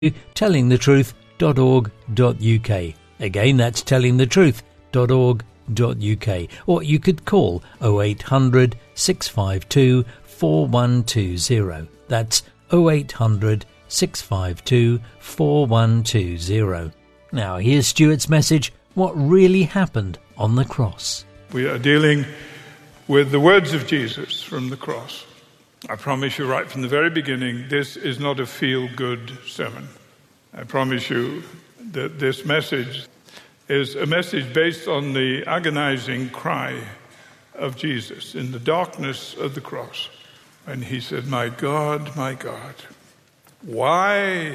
tellingthetruth.org.uk. Again, that's tellingthetruth.org.uk. Or you could call 0800 652 4120. That's 0800 652 4120. Now here's Stuart's message, what really happened on the cross. We are dealing with the words of Jesus from the cross. I promise you right from the very beginning, this is not a feel-good sermon. I promise you that this message is a message based on the agonizing cry of Jesus in the darkness of the cross. And he said, my God, why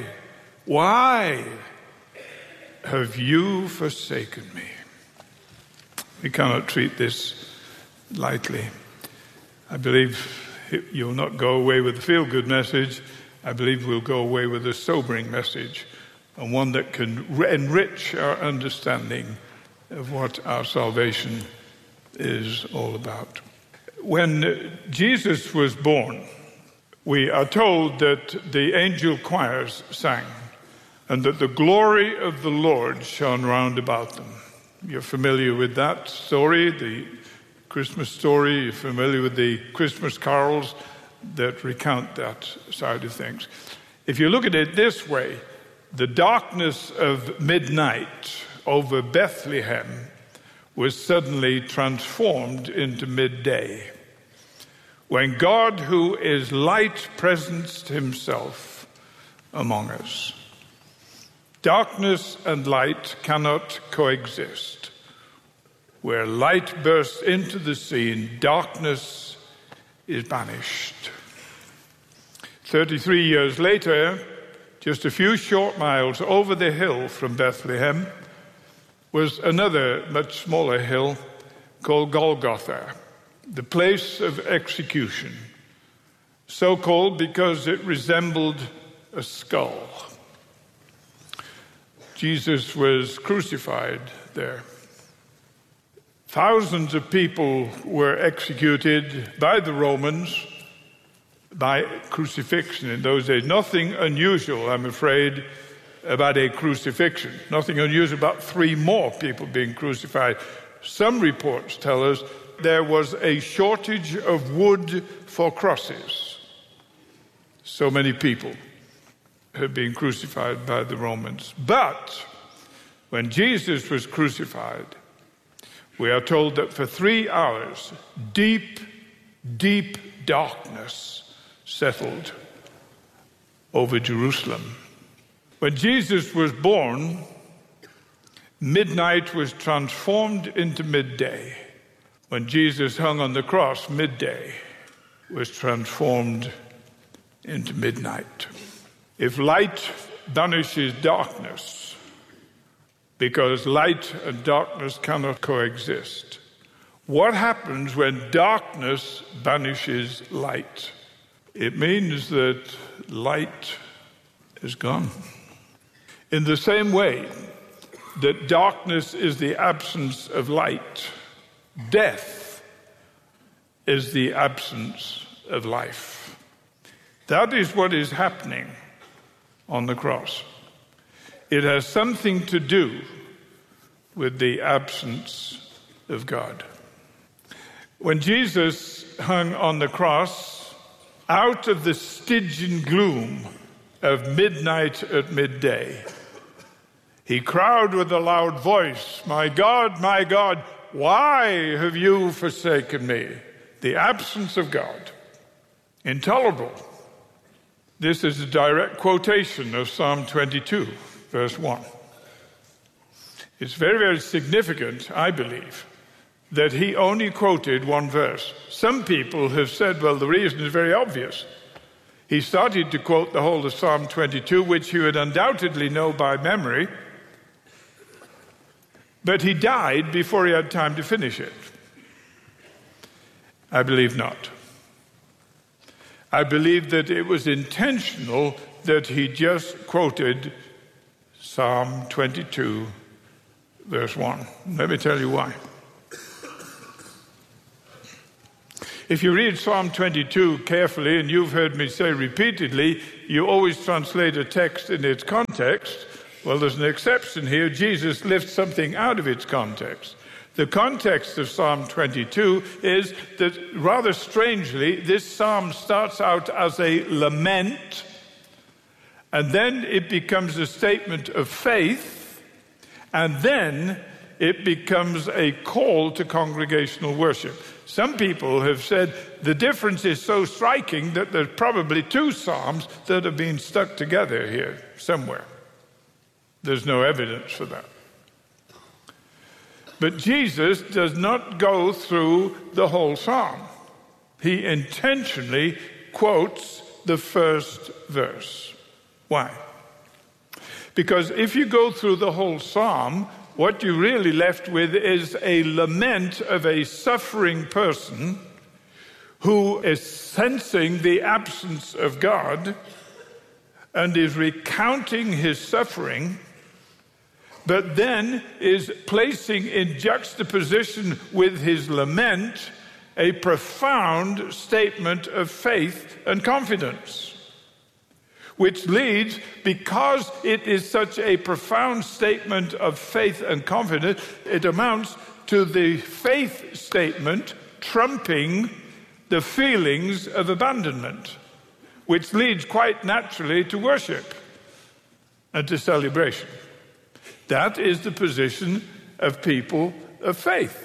have you forsaken me? We cannot treat this lightly. I believe you'll not go away with a feel-good message. I believe we'll go away with a sobering message, and one that can enrich our understanding of what our salvation is all about. When Jesus was born, we are told that the angel choirs sang, and that the glory of the Lord shone round about them. You're familiar with that story, the Christmas story. You're familiar with the Christmas carols that recount that side of things. If you look at it this way, the darkness of midnight over Bethlehem was suddenly transformed into midday, when God, who is light, presenced himself among us. Darkness and light cannot coexist. Where light bursts into the scene, darkness is banished. 33 years later, just a few short miles over the hill from Bethlehem, was another much smaller hill called Golgotha, the place of execution, so called because it resembled a skull. Jesus was crucified there. Thousands of people were executed by the Romans by crucifixion in those days. Nothing unusual, I'm afraid, about a crucifixion. Nothing unusual about 3 more people being crucified. Some reports tell us there was a shortage of wood for crosses. So many people had been crucified by the Romans. But when Jesus was crucified, we are told that for 3 hours, deep, deep darkness settled over Jerusalem. When Jesus was born, midnight was transformed into midday. When Jesus hung on the cross, midday was transformed into midnight. If light banishes darkness, because light and darkness cannot coexist, what happens when darkness banishes light? It means that light is gone. In the same way that darkness is the absence of light, death is the absence of life. That is what is happening on the cross. It has something to do with the absence of God. When Jesus hung on the cross, out of the Stygian gloom of midnight at midday, he cried with a loud voice, my God, why have you forsaken me?" The absence of God. Intolerable. This is a direct quotation of Psalm 22, verse 1. It's very, very significant, I believe, that he only quoted one verse. Some people have said, well, the reason is very obvious. He started to quote the whole of Psalm 22, which he would undoubtedly know by memory, but he died before he had time to finish it. I believe not. I believe that it was intentional that he just quoted Psalm 22, verse 1. Let me tell you why. If you read Psalm 22 carefully, and you've heard me say repeatedly, you always translate a text in its context. Well, there's an exception here. Jesus lifts something out of its context. The context of Psalm 22 is that, rather strangely, this psalm starts out as a lament, and then it becomes a statement of faith, and then it becomes a call to congregational worship. Some people have said the difference is so striking that there's probably two psalms that have been stuck together here somewhere. There's no evidence for that. But Jesus does not go through the whole psalm. He intentionally quotes the first verse. Why? Because if you go through the whole psalm, what you're really left with is a lament of a suffering person who is sensing the absence of God and is recounting his suffering, but then is placing in juxtaposition with his lament a profound statement of faith and confidence, which leads, because it is such a profound statement of faith and confidence, it amounts to the faith statement trumping the feelings of abandonment, which leads quite naturally to worship and to celebration. That is the position of people of faith.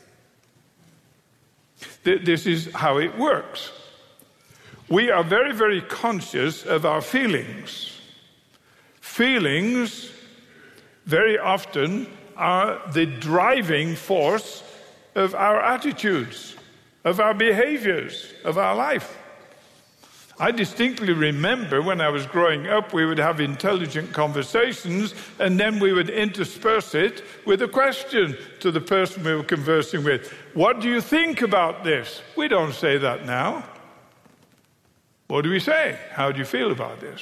This is how it works. We are very, very conscious of our feelings. Feelings very often are the driving force of our attitudes, of our behaviors, of our life. I distinctly remember when I was growing up, we would have intelligent conversations, and then we would intersperse it with a question to the person we were conversing with. What do you think about this? We don't say that now. What do we say? How do you feel about this?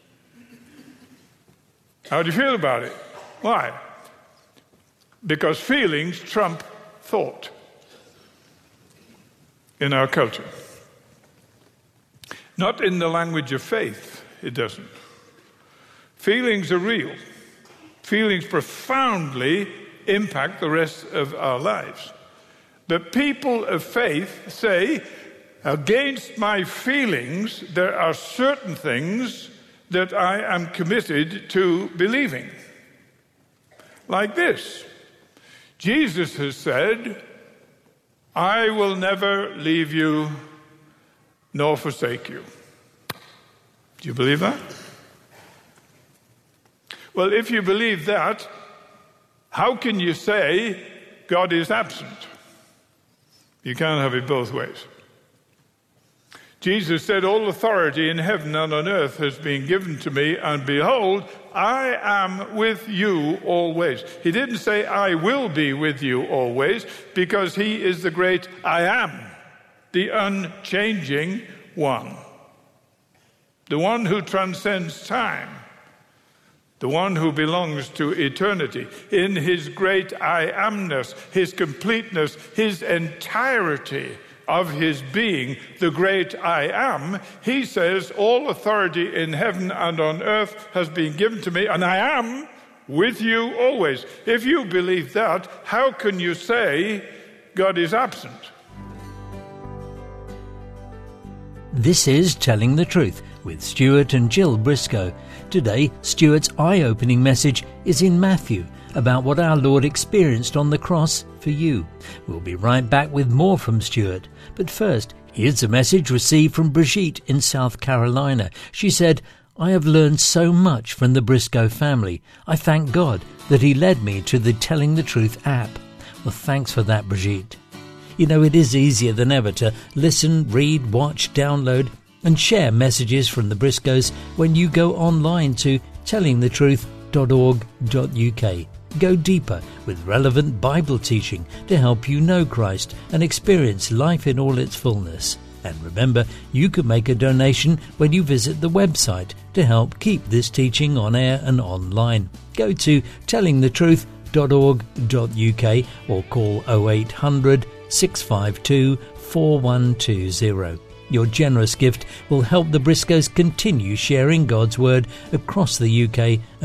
How do you feel about it? Why? Because feelings trump thought in our culture. Not in the language of faith, it doesn't. Feelings are real. Feelings profoundly impact the rest of our lives. But people of faith say, against my feelings, there are certain things that I am committed to believing. Like this. Jesus has said, I will never leave you nor forsake you. Do you believe that? Well, if you believe that, how can you say God is absent? You can't have it both ways. Jesus said, all authority in heaven and on earth has been given to me, and behold, I am with you always. He didn't say, I will be with you always, because he is the great I am, the unchanging one, the one who transcends time, the one who belongs to eternity. In his great I amness, his completeness, his entirety of his being, the great I am, he says, all authority in heaven and on earth has been given to me, and I am with you always. If you believe that, how can you say God is absent? This is Telling the Truth with Stuart and Jill Briscoe. Today, Stuart's eye-opening message is in Matthew about what our Lord experienced on the cross for you. We'll be right back with more from Stuart. But first, here's a message received from Brigitte in South Carolina. She said, I have learned so much from the Briscoe family. I thank God that he led me to the Telling the Truth app. Well, thanks for that, Brigitte. You know, it is easier than ever to listen, read, watch, download and share messages from the Briscoes when you go online to tellingthetruth.org.uk. Go deeper with relevant Bible teaching to help you know Christ and experience life in all its fullness. And remember, you can make a donation when you visit the website to help keep this teaching on air and online. Go to tellingthetruth.org.uk or call 0800 652 4120. Your generous gift will help the Briscoes continue sharing God's Word across the UK